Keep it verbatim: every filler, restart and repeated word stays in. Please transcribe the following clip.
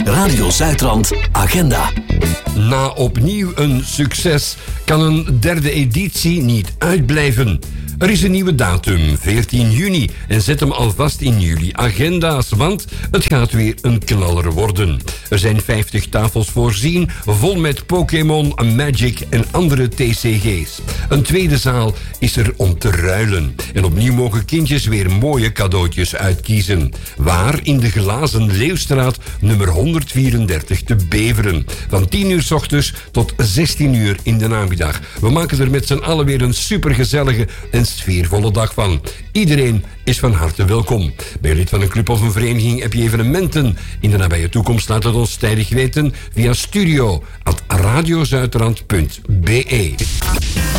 Radio Zuidrand Agenda. Na opnieuw een succes kan een derde editie niet uitblijven. Er is een nieuwe datum, veertien juni, en zet hem alvast in jullie agenda's, want het gaat weer een knaller worden. Er zijn vijftig tafels voorzien, vol met Pokémon, Magic en andere T C G's. Een tweede zaal is er om te ruilen. En opnieuw mogen kindjes weer mooie cadeautjes uitkiezen. Waar? In de Glazen Leeuwstraat, nummer honderdvierendertig te Beveren. Van tien uur 's ochtends tot zestien uur in de namiddag. We maken er met z'n allen weer een supergezellige en sfeervolle dag van. Iedereen is van harte welkom. Ben je lid van een club of een vereniging, heb je evenementen in de nabije toekomst? Laat het ons tijdig weten via studio at radiozuidrand punt be.